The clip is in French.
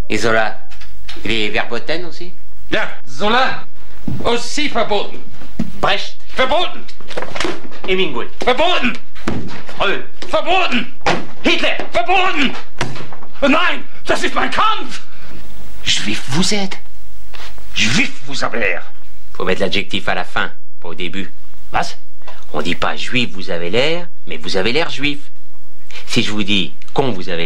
Et Zola, il est verboten aussi? Ja, Zola, aussi verboten. Brecht? Verboten. Hemingway? Verboten. Freud? Verboten. Hitler? Verboten. Nein, das ist mein Kampf. Juif vous êtes? Juif vous avez l'air. Faut mettre l'adjectif à la fin, pas au début. Was? On dit pas juif vous avez l'air, mais vous avez l'air juif. Si je vous dis con vous avez